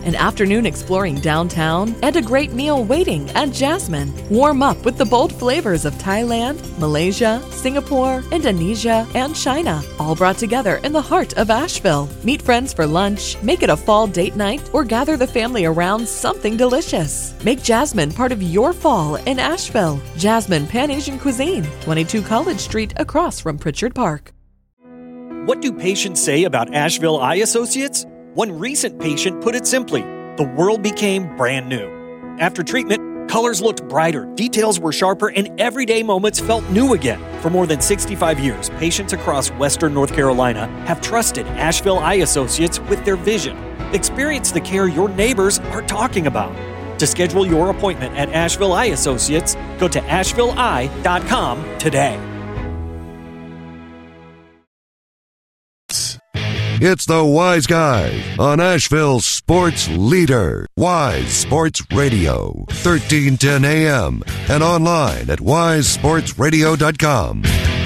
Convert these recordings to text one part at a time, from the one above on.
an afternoon exploring downtown, and a great meal waiting at Jasmine. Warm up with the bold flavors of Thailand, Malaysia, Singapore, Indonesia, and China, all brought together in the heart of Asheville. Meet friends for lunch, make it a fall date night, or gather the family around something delicious. Make Jasmine part of your fall in Asheville. Jasmine Pan-Asian Cuisine, 22 College Street across from Pritchard Park. What do patients say about Asheville Eye Associates? One recent patient put it simply, the world became brand new. After treatment, colors looked brighter, details were sharper, and everyday moments felt new again. For more than 65 years, patients across Western North Carolina have trusted Asheville Eye Associates with their vision. Experience the care your neighbors are talking about. To schedule your appointment at Asheville Eye Associates, go to ashevilleeye.com today. It's the Wise Guy on Asheville's sports leader, Wise Sports Radio, 1310 AM, and online at wisesportsradio.com.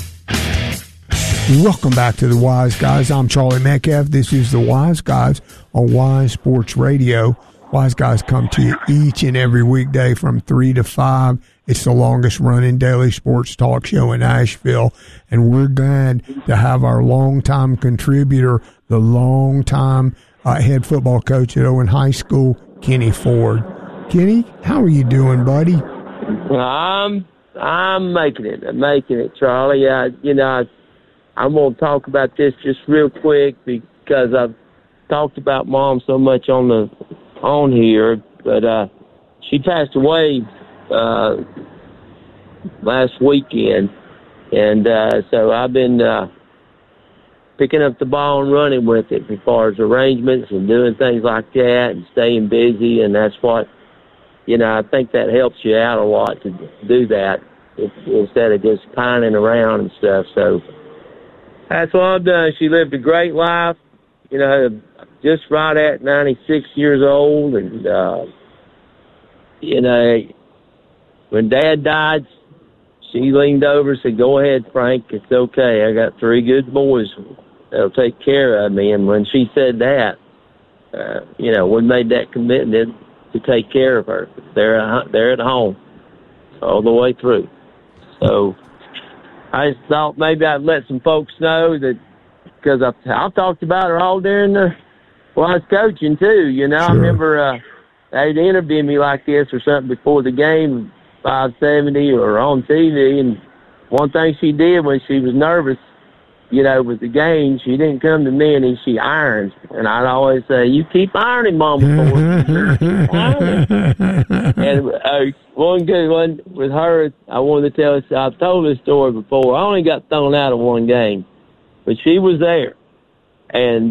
Welcome back to the Wise Guys. I'm Charlie Metcalf. This is the Wise Guys on Wise Sports Radio. Wise Guys come to you each and every weekday from 3 to 5. It's the longest running daily sports talk show in Asheville, and we're glad to have our longtime contributor, the longtime head football coach at Owen High School, Kenny Ford. Kenny, how are you doing, buddy? I'm making it. I'm making it, Charlie. I'm going to talk about this just real quick because I've talked about Mom so much on here, but she passed away last weekend, and so I've been picking up the ball and running with it as far as arrangements and doing things like that and staying busy, and that's what, I think that helps you out a lot to do that instead of just pining around and stuff. So that's what I've done. She lived a great life, just right at 96 years old, and when Dad died, she leaned over and said, "Go ahead, Frank, it's okay. I got 3 good boys that'll take care of me." And when she said that, we made that commitment to take care of her. They're at home all the way through. So I just thought maybe I'd let some folks know that, because I've talked about her all during while I was coaching too. Sure. I remember they'd interview me like this or something before the game, 570 or on TV, and one thing she did when she was nervous, with the game, she didn't come to me and she irons. And I'd always say, "You keep ironing, Mama." And one good one with her, I wanted to tell us, I've told this story before. I only got thrown out of one game, but she was there. And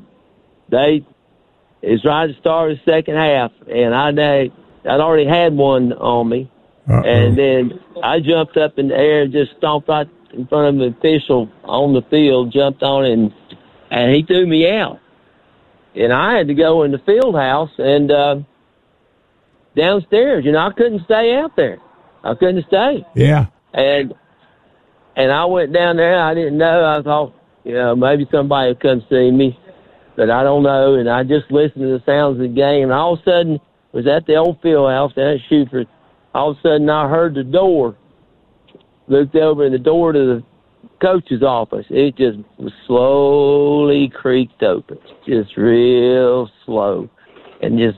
it's right at the start of the second half, and I'd already had one on me. Uh-oh. And then I jumped up in the air and just stomped right in front of the official on the field, jumped on it, and he threw me out. And I had to go in the field house and downstairs. I couldn't stay out there. I couldn't stay. Yeah. And I went down there. I didn't know. I thought, maybe somebody would come see me, but I don't know. And I just listened to the sounds of the game. And all of a sudden, was at the old field house down at Shuford. All of a sudden, I heard the door. Looked over, and the door to the coach's office, it just was slowly creaked open, just real slow. And it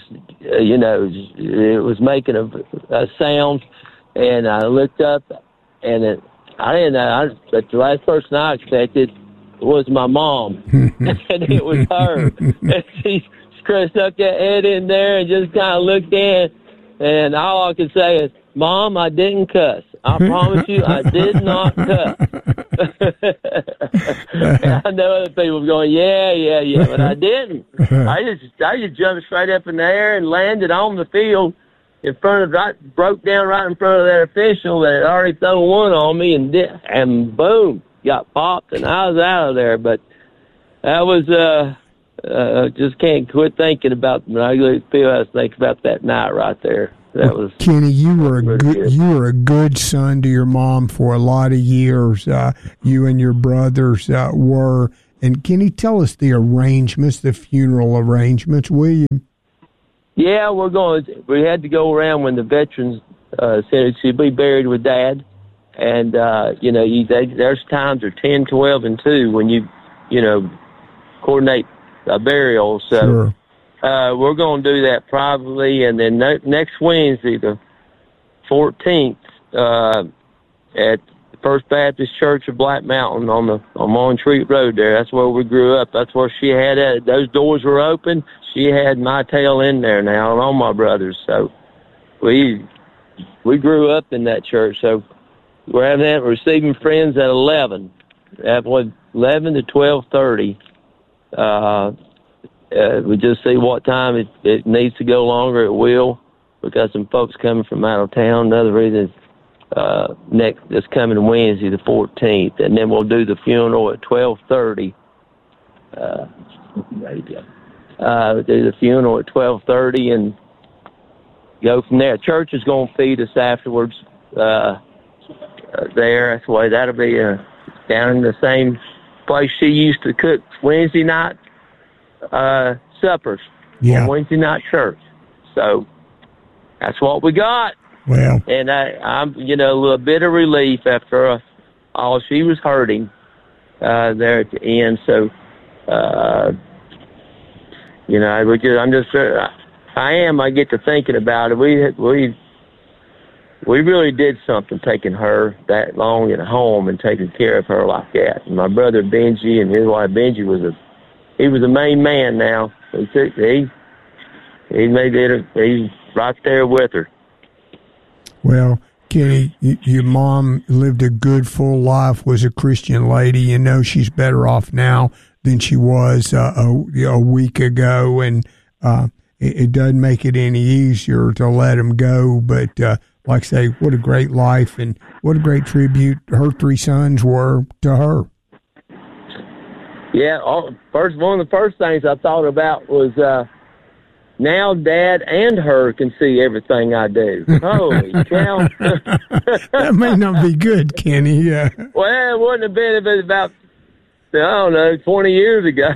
was making a sound. And I looked up, and I didn't know, but the last person I expected was my mom. And it was her. And she stuck that head in there and just kind of looked in. And all I could say is, "Mom, I didn't cuss. I promise you, I did not cuss." And I know other people were going, yeah, but I didn't. I just jumped straight up in the air and landed on the field broke down right in front of that official that had already thrown one on me, and boom, got popped, and I was out of there. But that was just can't quit thinking about when I feel I was thinking about that night right there. That was Kenny. You were a good son to your mom for a lot of years. You and your brothers were. And Kenny, tell us the arrangements, the funeral arrangements, will you? Yeah, we had to go around when the veterans said she'd be buried with Dad. And, there's times are 10, 12, and 2 when you coordinate a burial. So Sure. We're going to do that probably. And then next Wednesday, the 14th, at First Baptist Church of Black Mountain on Montreat Road there. That's where we grew up. That's where she had it. Those doors were open. She had my tail in there now and all my brothers. So we grew up in that church. So we're having that receiving friends at 11. At 11 to 12:30. We just see what time it needs to go longer. It will. We got some folks coming from out of town. Another reason is this coming Wednesday, the 14th, and then we'll do the funeral at 12:30. Do the funeral at 12:30 and go from there. Church is going to feed us afterwards. There, that's why that'll be down in the same place she used to cook Wednesday night suppers. Yeah. On Wednesday night church. So that's what we got. Well, And I'm a little bit of relief after all she was hurting there at the end. So, I get to thinking about it. We really did something taking her that long at home and taking care of her like that. And my brother Benji and his wife Benji was a main man now. He's right there with her. Well, Kenny, your mom lived a good, full life, was a Christian lady. You know she's better off now than she was a week ago, and it doesn't make it any easier to let him go. But like I say, what a great life and what a great tribute her 3 sons were to her. Yeah, one of the first things I thought about was now Dad and her can see everything I do. Holy cow. That may not be good, Kenny. Yeah. Well, it wouldn't have been if it was about, 20 years ago.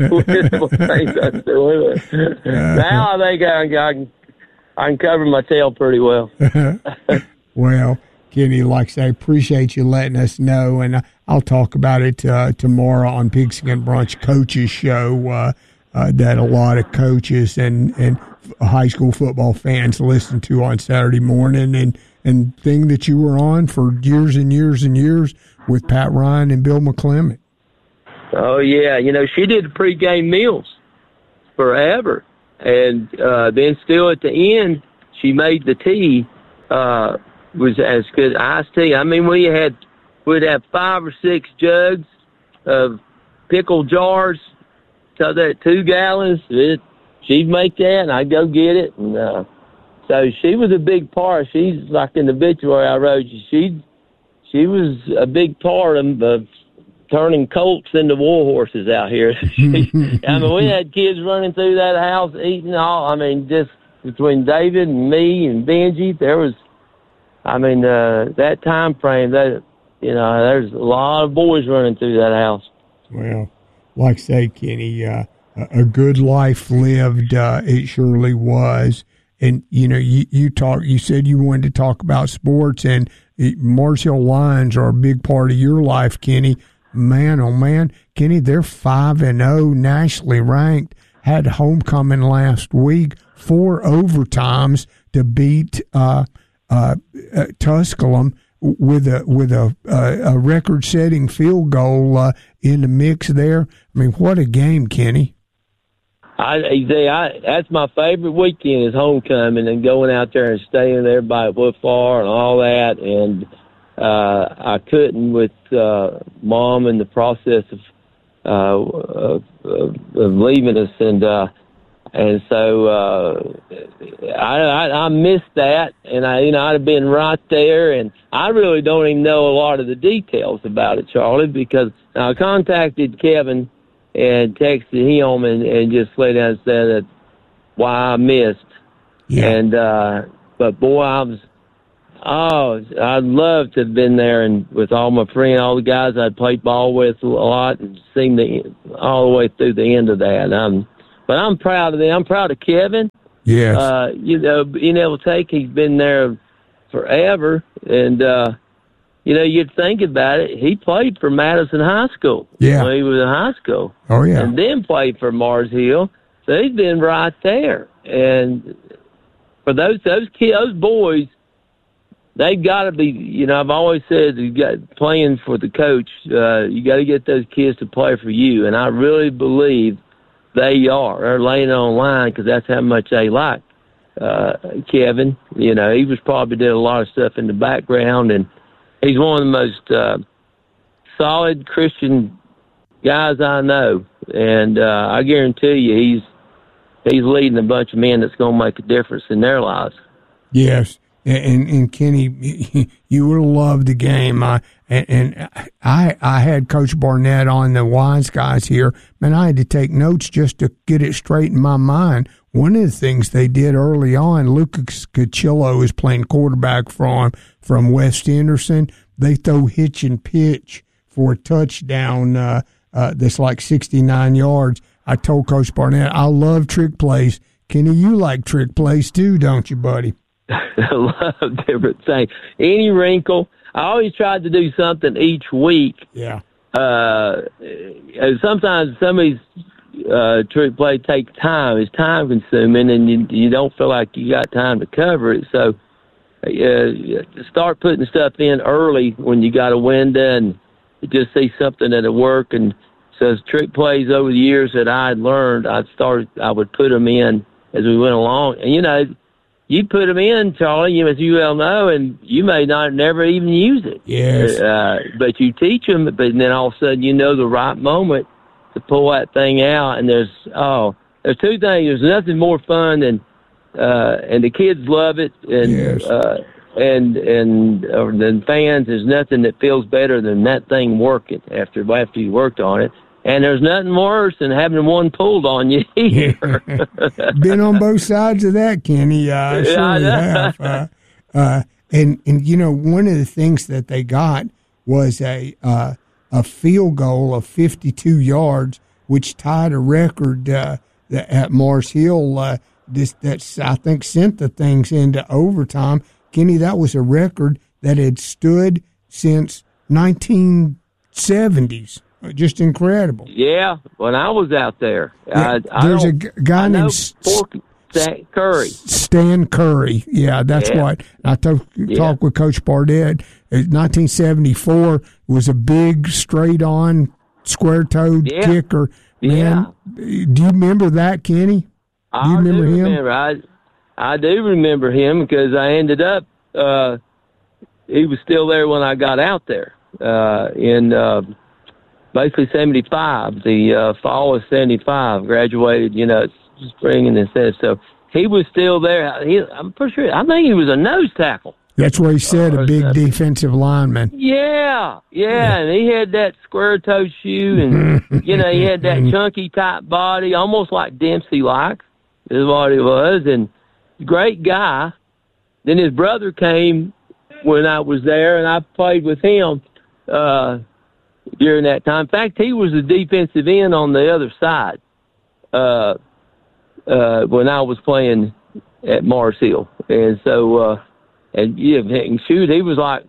Now I think I can cover my tail pretty well. Well, Kenny, like I say, appreciate you letting us know, and I'll talk about it tomorrow on Pigskin Brunch Coaches Show that a lot of coaches and high school football fans listen to on Saturday morning, and thing that you were on for years and years and years with Pat Ryan and Bill McClement. Oh, yeah. She did the pregame meals forever. And then still at the end, she made the tea, was as good iced tea. I mean, we'd have 5 or 6 jugs of pickle jars, so that 2 gallons. She'd make that, and I'd go get it. And so she was a big part. She's like in the obituary I wrote you. She was a big part of turning colts into war horses out here. We had kids running through that house eating all. I mean, just between David and me and Benji, there was, that time frame, there's a lot of boys running through that house. Well, like I say, Kenny, a good life lived, it surely was. And, you said you wanted to talk about sports, and Mars-Hill Lions are a big part of your life, Kenny. Man, oh man, Kenny, they're 5-0, nationally ranked. Had homecoming last week, 4 overtimes to beat Tusculum with a record-setting field goal in the mix there. I mean, what a game, Kenny! That's my favorite weekend is homecoming and going out there and staying there by Woodfar and all that, and I couldn't with Mom in the process of leaving us, and so I missed that, and I'd have been right there, and I really don't even know a lot of the details about it, Charlie, because I contacted Kevin and texted him and just laid down and said that why I missed, and but boy, I'd love to have been there and with all my friends, all the guys I'd played ball with a lot, and seen all the way through the end of that. But I'm proud of them. I'm proud of Kevin. Yes. Being able to take, he's been there forever. And, you'd think about it. He played for Madison High School when he was in high school. Oh, yeah. And then played for Mars Hill. So he's been right there. And for those kids, those boys, they've got to be, I've always said you got playing for the coach, you got to get those kids to play for you. And I really believe they are. They're laying it on line because that's how much they like Kevin. He was probably did a lot of stuff in the background, and he's one of the most solid Christian guys I know. And I guarantee you he's leading a bunch of men that's going to make a difference in their lives. Yes. And Kenny, you would have loved the game. I had Coach Barnett on the Wise Guys here. Man, I had to take notes just to get it straight in my mind. One of the things they did early on, Lucas Cachillo is playing quarterback from West Henderson. They throw hitch and pitch for a touchdown that's like 69 yards. I told Coach Barnett, I love trick plays. Kenny, you like trick plays too, don't you, buddy? I love different things. Any wrinkle. I always tried to do something each week. Yeah. Sometimes some of these trick play take time. It's time consuming, and you don't feel like you got time to cover it. So start putting stuff in early when you got a window and you just see something that'll work. And so trick plays over the years that I had learned, I would put them in as we went along. And you put them in, Charlie, as you well know, and you may never even use it. Yes. But you teach them, but then all of a sudden the right moment to pull that thing out. And there's two things. There's nothing more fun than, and the kids love it, and yes. Than fans. There's nothing that feels better than that thing working after you worked on it. And there's nothing worse than having one pulled on you either. Been on both sides of that, Kenny. I surely have. And one of the things that they got was a field goal of 52 yards, which tied a record at Mars Hill. That's I think sent the things into overtime. Kenny, that was a record that had stood since 1970s. Just incredible. Yeah, when I was out there. There's a guy named Stan Curry. Stan Curry. Yeah, that's what. I talked with Coach Barnett. 1974 was a big, straight-on, square-toed kicker. Man, do you remember that, Kenny? Do you remember him? I do remember him because I ended up he was still there when I got out there in basically 75, the fall of 75, graduated, spring and then so he was still there. I'm pretty sure, I think he was a nose tackle. That's what he said, a big defensive lineman. Yeah, and he had that square-toed shoe, and, he had that chunky type body, almost like Dempsey-like is what he was, and great guy. Then his brother came when I was there, and I played with him during that time. In fact, he was the defensive end on the other side when I was playing at Mars Hill. And so, shoot, he was like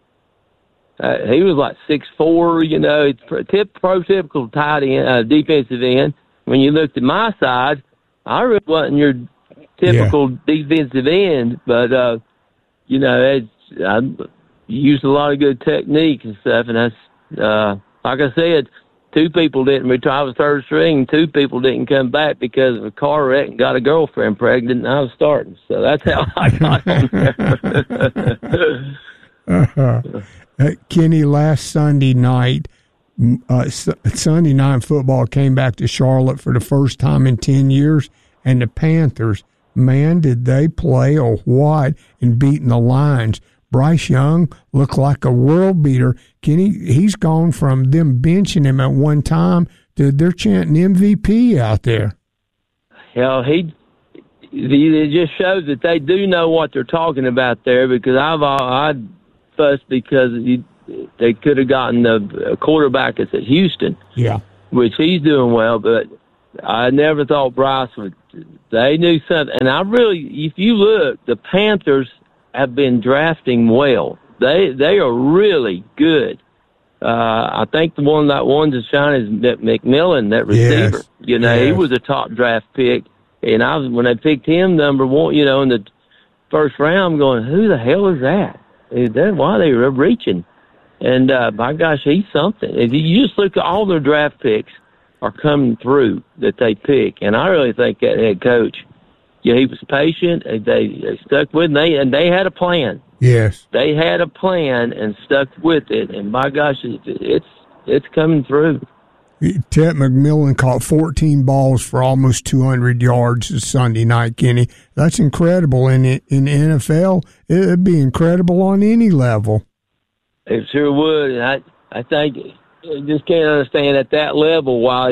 6'4", prototypical tight end, defensive end. When you looked at my side, I really wasn't your typical defensive end, but I used a lot of good technique and stuff, and that's like I said, two people didn't retire. I was third string, 2 people didn't come back because of a car wreck and got a girlfriend pregnant, and I was starting. So that's how I got on there. Kenny, last Sunday night, Sunday night football came back to Charlotte for the first time in 10 years, and the Panthers, man, did they play a what in beating the Lions. Bryce Young looked like a world beater. Kenny, he's gone from them benching him at one time to they're chanting MVP out there. Hell, it just shows that they do know what they're talking about there, because I fussed because they could have gotten a quarterback that's at Houston. Yeah. Which he's doing well, but I never thought Bryce would they knew something. And if you look, the Panthers have been drafting well. They are really good. I think the one that won to shine is McMillan, that receiver. Yes. He was a top draft pick. And when they picked him number one, in the first round, I'm going, who the hell is that? Why they were reaching? And my gosh, he's something. If you just look at all their draft picks are coming through that they pick. And I really think that head coach, he was patient. They stuck with it, and they had a plan. Yes. They had a plan and stuck with it. And my gosh, it's coming through. Ted McMillan caught 14 balls for almost 200 yards Sunday night, Kenny. That's incredible. In the NFL, it'd be incredible on any level. It sure would. And I think I just can't understand at that level why,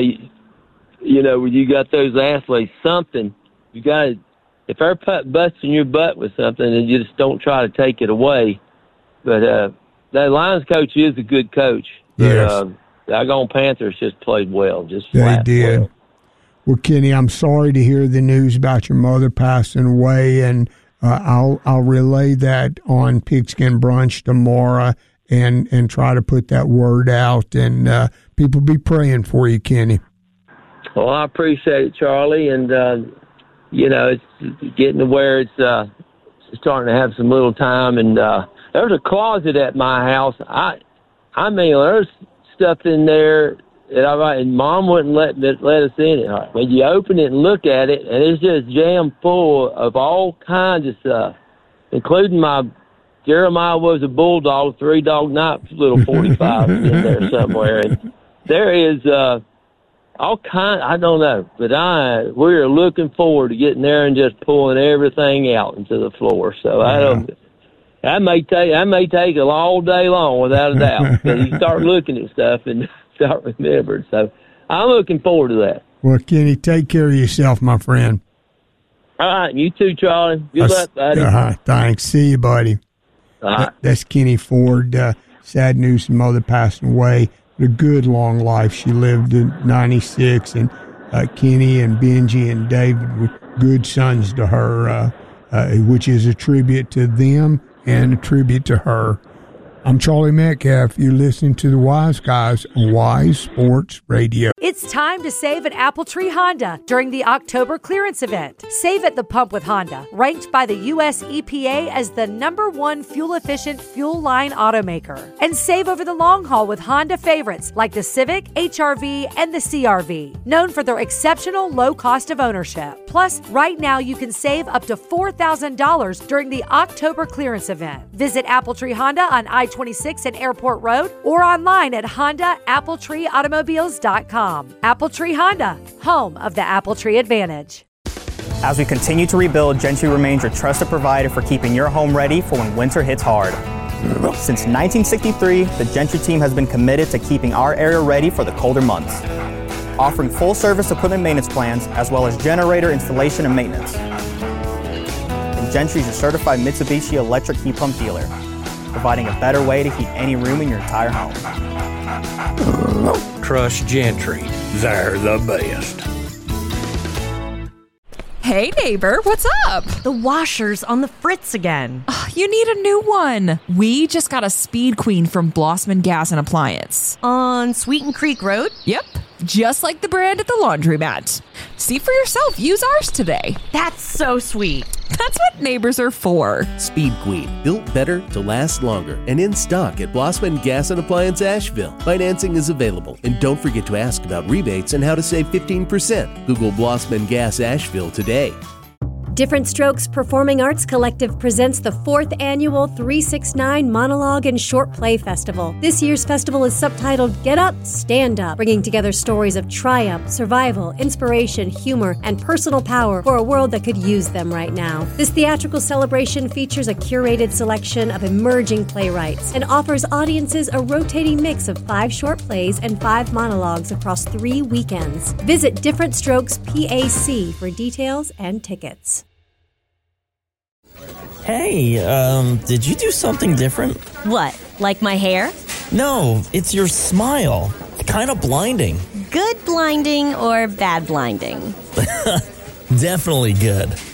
when you got those athletes, something, you got to, if they're busting your butt with something, and you just don't try to take it away. But that Lions coach is a good coach. Yes. The Daggone Panthers just played well. They did. Well, Kenny, I'm sorry to hear the news about your mother passing away, and I'll relay that on Pigskin Brunch tomorrow and try to put that word out, and people be praying for you, Kenny. Well, I appreciate it, Charlie, and it's getting to where it's starting to have some little time, and there's a closet at my house. I mean, there's stuff in there that and Mom wouldn't let us in it. When you open it and look at it, and it's just jammed full of all kinds of stuff, including my Jeremiah was a bulldog, 3-dog night little 45 in there somewhere, and there is all kind. I don't know, but we are looking forward to getting there and just pulling everything out into the floor. So That may take all day long, without a doubt, because you start looking at stuff and start remembering. So I'm looking forward to that. Well, Kenny, take care of yourself, my friend. All right, you too, Charlie. Good luck, buddy. Thanks. See you, buddy. That's Kenny Ford. Sad news, his mother passing away. A good long life. She lived to 96, and Kenny and Benji and David were good sons to her, which is a tribute to them and a tribute to her. I'm Charlie Metcalf. You're listening to the Wise Guys on Wise Sports Radio. It's time to save at Appletree Honda during the October clearance event. Save at the pump with Honda, ranked by the U.S. EPA as the #1 fuel-efficient fuel line automaker. And save over the long haul with Honda favorites like the Civic, HR-V, and the CR-V, known for their exceptional low cost of ownership. Plus, right now you can save up to $4,000 during the October clearance event. Visit Appletree Honda on I-26 and Airport Road or online at HondaAppletreeAutomobiles.com. Appletree Honda, home of the Appletree Advantage. As we continue to rebuild, Gentry remains your trusted provider for keeping your home ready for when winter hits hard. Since 1963, the Gentry team has been committed to keeping our area ready for the colder months, offering full-service equipment maintenance plans as well as generator installation and maintenance. And Gentry is a certified Mitsubishi electric heat pump dealer, providing a better way to heat any room in your entire home. Trust Gentry. They're the best. Hey neighbor, what's up? The washer's on the fritz again. You need a new one. We just got a Speed Queen from Blossman Gas and Appliance. On Sweeten Creek Road? Yep, just like the brand at the laundromat. See for yourself, use ours today. That's so sweet. That's what neighbors are for. Speed Queen, built better to last longer and in stock at Blossman Gas and Appliance Asheville. Financing is available, and don't forget to ask about rebates and how to save 15%. Google Blossman Gas Asheville today. Different Strokes Performing Arts Collective presents the 4th annual 369 Monologue and Short Play Festival. This year's festival is subtitled Get Up, Stand Up, bringing together stories of triumph, survival, inspiration, humor, and personal power for a world that could use them right now. This theatrical celebration features a curated selection of emerging playwrights and offers audiences a rotating mix of 5 short plays and 5 monologues across 3 weekends. Visit Different Strokes PAC for details and tickets. Hey, did you do something different? What, like my hair? No, it's your smile. Kind of blinding. Good blinding or bad blinding? Definitely good.